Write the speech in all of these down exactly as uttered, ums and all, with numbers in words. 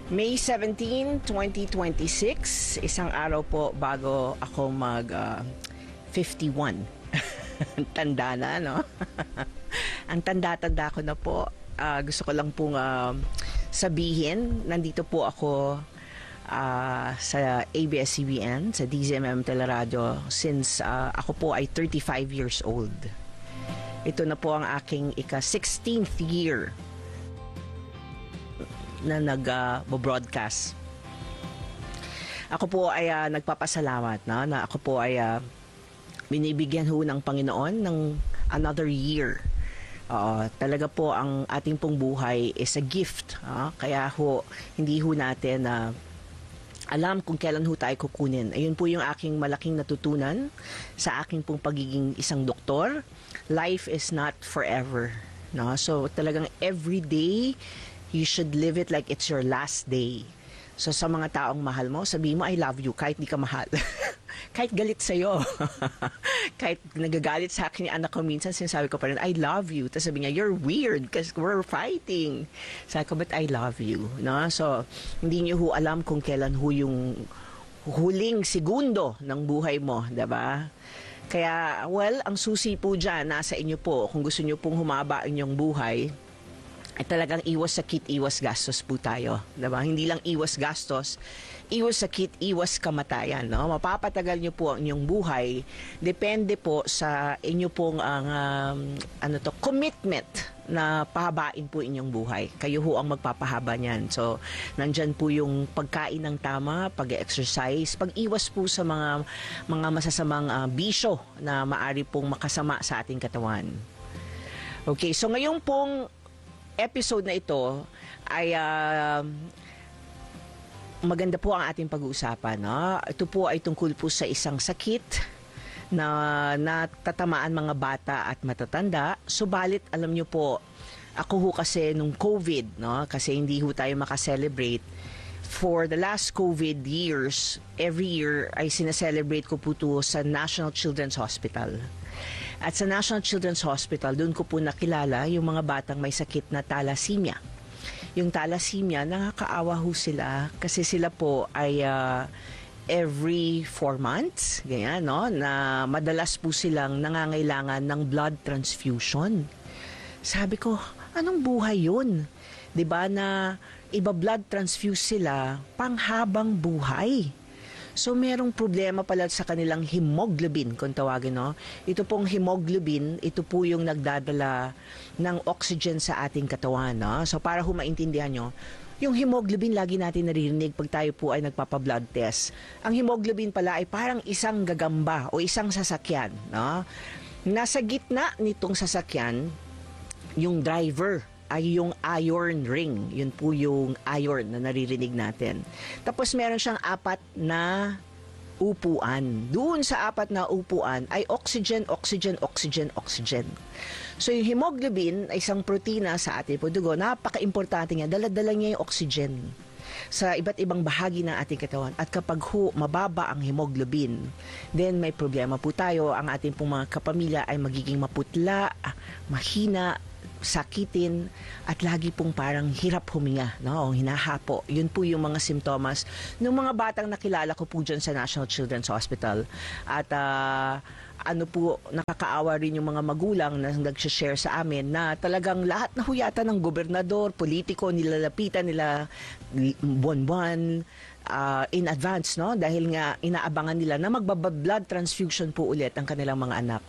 May seventeenth, twenty twenty-six, isang araw po bago ako mag uh, fifty-one. Tanda na, no? Ang tanda-tanda ko na po. Uh, gusto ko lang pong uh, sabihin, nandito po ako uh, sa A B S C B N, sa D Z M M Teleradio, since uh, ako po ay thirty-five years old. Ito na po ang aking ika-sixteenth year na nag-broadcast. Uh, ako po ay uh, nagpapasalamat na, na ako po ay uh, binibigyan ho ng Panginoon ng another year. Uh, talaga po ang ating pong buhay is a gift. Uh, kaya ho, hindi ho natin na uh, alam kung kailan ho tayo kukunin. Ayun po yung aking malaking natutunan sa aking pong pagiging isang doktor. Life is not forever. No? So talagang every day, you should live it like it's your last day. So sa mga taong mahal mo, sabihin mo, I love you, kahit di ka mahal. Kahit galit sa'yo. Kahit nagagalit sa akin ni anak ko minsan, sinasabi ko pa rin, I love you. Tapos sabi niya, you're weird because we're fighting. Sabi ko, but I love you. No? So, hindi niyo ho alam kung kailan ho yung huling segundo ng buhay mo, diba? Kaya, well, ang susi po dyan, nasa inyo po. Kung gusto niyo pong humaba inyong buhay, ay talagang iwas sakit, iwas gastos po tayo. Diba? Hindi lang iwas gastos, iwas sakit, iwas kamatayan. No? Mapapatagal nyo po ang inyong buhay. Depende po sa inyo pong ang, um, ano to, commitment na pahabain po inyong buhay. Kayo ho ang magpapahaba niyan. So, nandyan po yung pagkain ng tama, pag-exercise, pag-iwas po sa mga, mga masasamang uh, bisyo na maari pong makasama sa ating katawan. Okay, so ngayon pong episode na ito ay uh, maganda po ang ating pag-uusapan. No? Ito po ay tungkol po sa isang sakit na natatamaan mga bata at matatanda. Subalit, alam nyo po, ako ho kasi nung COVID, no? Kasi hindi ho tayo makaselebrate. For the last COVID years, every year ay sinaselebrate ko po ito sa National Children's Hospital. At sa National Children's Hospital, doon ko po nakilala yung mga batang may sakit na thalassemia. Yung thalassemia, nakakaawa ho sila kasi sila po ay uh, every four months, ganyan, no? Na madalas po silang nangangailangan ng blood transfusion. Sabi ko, anong buhay yun? Diba na iba-blood transfuse sila panghabang buhay? So, merong problema pala sa kanilang hemoglobin, kung tawagin, no? Ito pong hemoglobin, ito po yung nagdadala ng oxygen sa ating katawan, no? So, para ho maintindihan nyo, yung hemoglobin, lagi natin naririnig pag tayo po ay nagpapa-blood test. Ang hemoglobin pala ay parang isang gagamba o isang sasakyan, no? Nasa gitna nitong sasakyan, yung driver ay yung iron ring. Yun po yung iron na naririnig natin. Tapos meron siyang apat na upuan. Doon sa apat na upuan ay oxygen, oxygen, oxygen, oxygen. So yung hemoglobin ay isang protina sa ating dugo. Napaka-importante niya. Dala-dala niya yung oxygen sa iba't ibang bahagi ng ating katawan. At kapag ho, mababa ang hemoglobin, then may problema po tayo. Ang ating pong mga kapamilya ay magiging maputla, mahina, sakitin, at lagi pong parang hirap huminga, no? Hinahapo. Yun po yung mga simptomas ng mga batang nakilala ko po dyan sa National Children's Hospital. At uh, ano po, nakakaawa rin yung mga magulang na nag-share sa amin na talagang lahat na huyata ng gobernador, politiko, nilalapitan nila buwan-buwan uh, in advance, no? Dahil nga inaabangan nila na magbablood transfusion po ulit ang kanilang mga anak.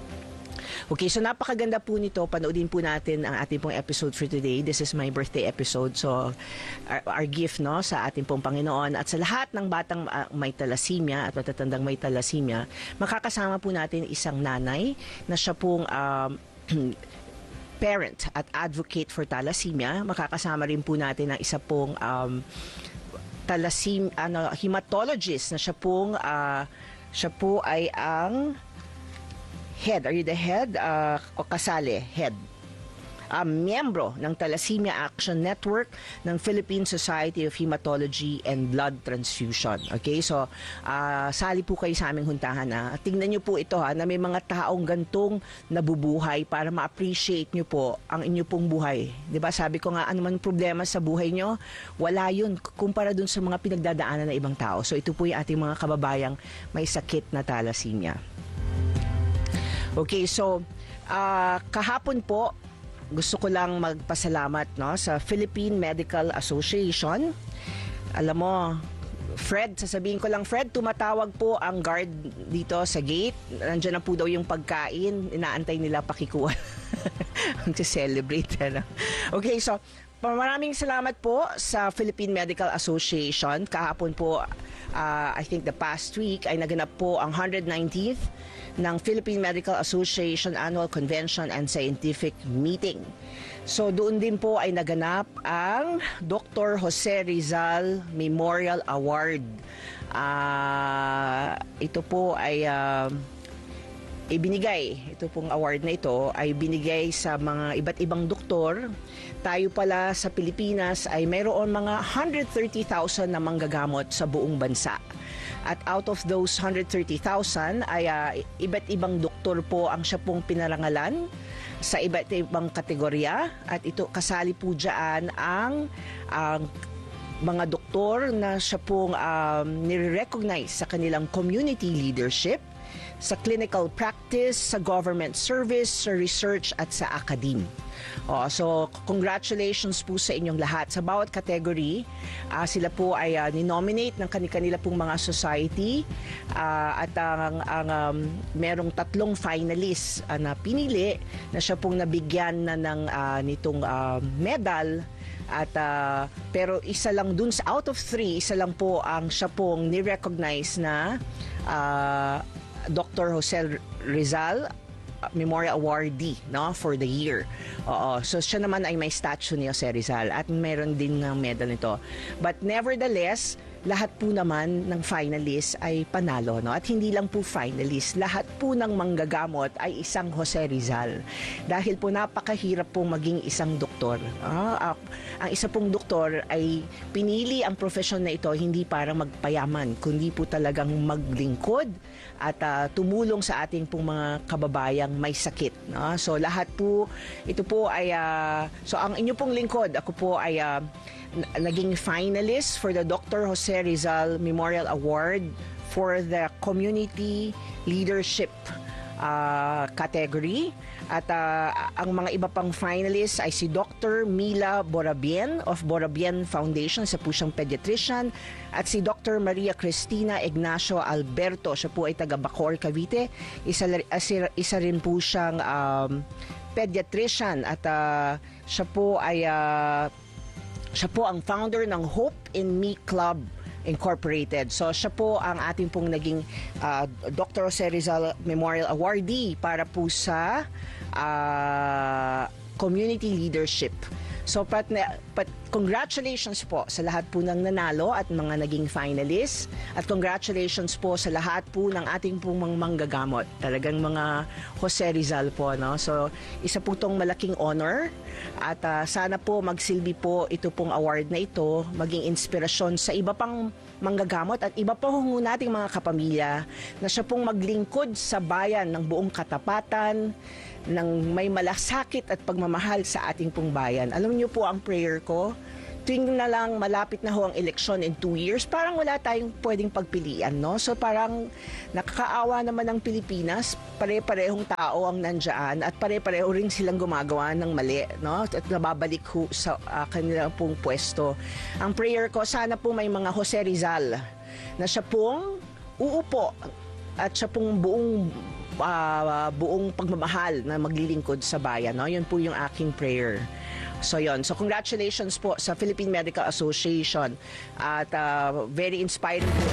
Okay, so napakaganda po nito. Panoodin po natin ang ating pong episode for today. This is my birthday episode. So, our, our gift, no, sa ating pong Panginoon. At sa lahat ng batang uh, may thalassemia at matatandang may thalassemia, makakasama po natin isang nanay na siya pong um, parent at advocate for thalassemia. Makakasama rin po natin ang isa pong um, thalassemia, ano, hematologist na siya pong, uh, siya po ay ang head. Are you the head? Uh, o kasali, head. uh, miyembro ng Thalassemia Action Network ng Philippine Society of Hematology and Blood Transfusion. Okay, so uh, sali po kayo sa aming huntahan. Ha? Tingnan nyo po ito ha, na may mga taong gantong nabubuhay para ma-appreciate nyo po ang inyo pong buhay. Diba? Sabi ko nga, ano man problema sa buhay nyo, wala yun kumpara dun sa mga pinagdadaanan ng ibang tao. So ito po yung ating mga kababayang may sakit na thalassemia. Okay, so uh, kahapon po, gusto ko lang magpasalamat no, sa Philippine Medical Association. Alam mo, Fred, sasabihin ko lang, Fred, tumatawag po ang guard dito sa gate. Nandiyan na po daw yung pagkain. Inaantay nila pakikuha. Mag-celebrate. Ano? Okay, so maraming salamat po sa Philippine Medical Association. Kahapon po, uh, I think the past week, ay naganap po ang one hundred ninetieth ng Philippine Medical Association Annual Convention and Scientific Meeting. So doon din po ay naganap ang Doctor Jose Rizal Memorial Award. Uh, ito po ay uh, ibinigay, ito pong award na ito ay binigay sa mga iba't ibang doktor. Tayo pala sa Pilipinas ay mayroon mga one hundred thirty thousand na manggagamot sa buong bansa. At out of those one hundred thirty thousand ay uh, iba't ibang doktor po ang siya pong pinarangalan sa iba't ibang kategorya. At ito kasali po dyan ang, ang mga doktor na siya pong um, nire-recognize sa kanilang community leadership, sa clinical practice, sa government service, sa research at sa academe. Oh, so congratulations po sa inyong lahat. Sa bawat category, uh, sila po ay uh, ninominate ng kanikanila pong mga society uh, at ang, ang um, merong tatlong finalists uh, na pinili na siya pong nabigyan na ng uh, nitong uh, medal. At uh, pero isa lang dun sa out of three, isa lang po ang siya pong ni-recognize na uh, Doctor Jose Rizal Memorial Awardee, no, for the year. Oo. So siya naman ay may statue ni Jose Rizal at meron din ng medal nito. But nevertheless, lahat po naman ng finalists ay panalo, no? At hindi lang po finalists, lahat po ng manggagamot ay isang Jose Rizal. Dahil po napakahirap pong maging isang doktor. Ah, ang isa pong doktor ay pinili ang profesyon na ito hindi para magpayaman, kundi po talagang maglingkod at uh, tumulong sa ating pong mga kababayang may sakit. No? So lahat po, ito po ay, uh, so ang inyo pong lingkod, ako po ay uh, naging finalist for the Doctor Jose Rizal Memorial Award for the Community Leadership uh, category. At uh, ang mga iba pang finalists ay si Doctor Mila Borabien of Borabien Foundation, sa po siyang pediatrician, at si Doctor Maria Cristina Ignacio Alberto, siya po ay taga Bacoor, Cavite. Isa, isa rin po siyang um, pediatrician at uh, siya po ay uh, siya po ang founder ng Hope in Me Club Incorporated. So siya po ang ating pong naging uh, Doctor Jose Rizal Memorial Awardee para po sa uh, community leadership. So pat, pat, congratulations po sa lahat po ng nanalo at mga naging finalists. At congratulations po sa lahat po ng ating pong mga manggagamot. Talagang mga Jose Rizal po. No? So isa po itong malaking honor. At uh, sana po magsilbi po ito pong award na ito, maging inspirasyon sa iba pang manggagamot at iba pa ho nating mga kapamilya na siya pong maglingkod sa bayan ng buong katapatan, ng may malasakit at pagmamahal sa ating pong bayan. Alam niyo po ang prayer ko, tuwing na lang malapit na ho ang eleksyon in two years, parang wala tayong pwedeng pagpilian, no? So parang nakakaawa naman ang Pilipinas, pare-parehong tao ang nandyan at pare-pareho rin silang gumagawa ng mali, no? At nababalik ho sa uh, kanilang pong pwesto. Ang prayer ko, sana po may mga Jose Rizal na siya pong uupo at siya pong buong uh, buong pagmamahal na maglilingkod sa bayan, no? Yun po yung aking prayer. So yon. So congratulations po sa Philippine Medical Association at uh, very inspiring po